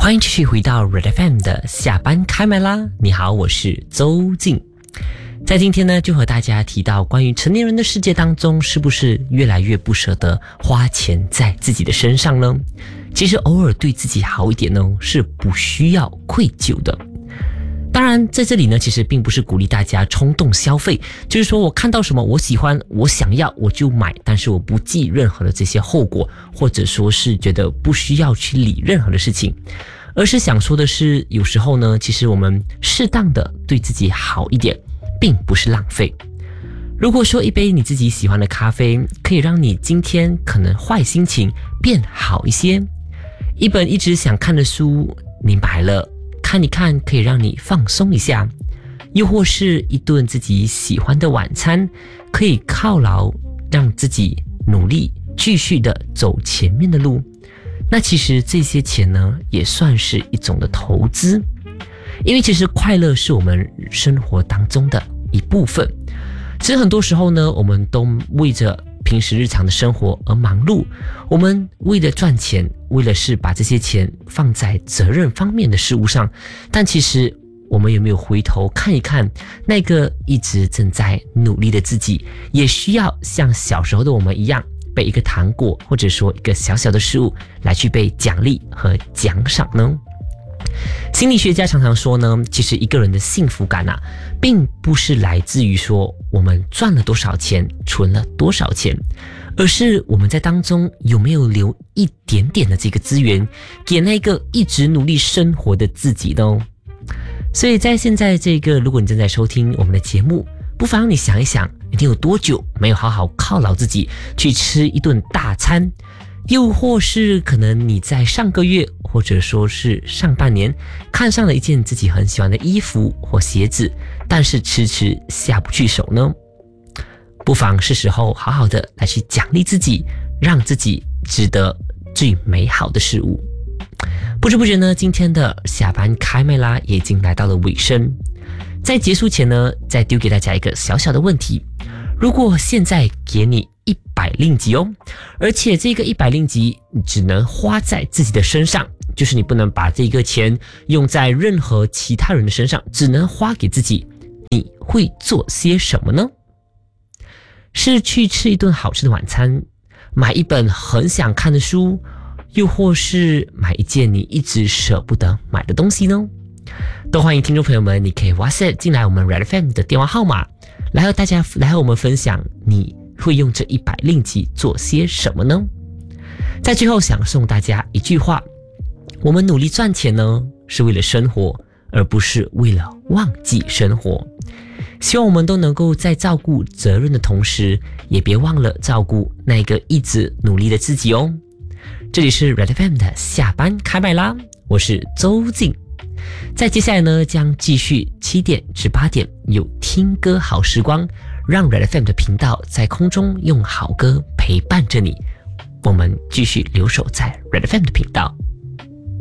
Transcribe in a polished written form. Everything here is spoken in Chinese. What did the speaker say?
欢迎继续回到 Red FM 的下班开麦啦！你好，我是周静。在今天呢，就和大家提到关于成年人的世界当中，是不是越来越不舍得花钱在自己的身上呢？其实偶尔对自己好一点呢，是不需要愧疚的。当然在这里呢，其实并不是鼓励大家冲动消费，就是说我看到什么我喜欢我想要我就买，但是我不计任何的这些后果，或者说是觉得不需要去理任何的事情，而是想说的是，有时候呢，其实我们适当的对自己好一点并不是浪费。如果说一杯你自己喜欢的咖啡可以让你今天可能坏心情变好一些，一本一直想看的书你买了看一看可以让你放松一下，又或是一顿自己喜欢的晚餐可以犒劳让自己努力继续的走前面的路，那其实这些钱呢也算是一种的投资。因为其实快乐是我们生活当中的一部分，其实很多时候呢，我们都为着平时日常的生活而忙碌，我们为了赚钱，为了是把这些钱放在责任方面的事物上，但其实我们有没有回头看一看那个一直正在努力的自己，也需要像小时候的我们一样被一个糖果或者说一个小小的事物来去被奖励和奖赏呢？心理学家常常说呢，其实一个人的幸福感啊，并不是来自于说我们赚了多少钱，存了多少钱，而是我们在当中有没有留一点点的这个资源给那个一直努力生活的自己呢？所以在现在这个，如果你正在收听我们的节目，不妨你想一想，你有多久没有好好犒劳自己去吃一顿大餐？又或是可能你在上个月或者说是上半年看上了一件自己很喜欢的衣服或鞋子，但是迟迟下不去手呢？不妨是时候好好的来去奖励自己，让自己值得最美好的事物。不知不觉呢，今天的下班开麦啦也已经来到了尾声。在结束前呢，再丢给大家一个小小的问题，如果现在给你100令吉哦，而且这个100令吉你只能花在自己的身上，就是你不能把这个钱用在任何其他人的身上，只能花给自己，你会做些什么呢？是去吃一顿好吃的晚餐，买一本很想看的书，又或是买一件你一直舍不得买的东西呢？都欢迎听众朋友们，你可以 WhatsApp 进来我们 Red FM 的电话号码，来和我们分享你会用这100令吉做些什么呢？在最后想送大家一句话，我们努力赚钱呢，是为了生活，而不是为了忘记生活。希望我们都能够在照顾责任的同时，也别忘了照顾那个一直努力的自己哦。这里是 Red FM 的下班开麦啦，我是周静。在接下来呢，将继续7点至8点有听歌好时光，让 Red FM 的频道在空中用好歌陪伴着你。我们继续留守在 Red FM 的频道。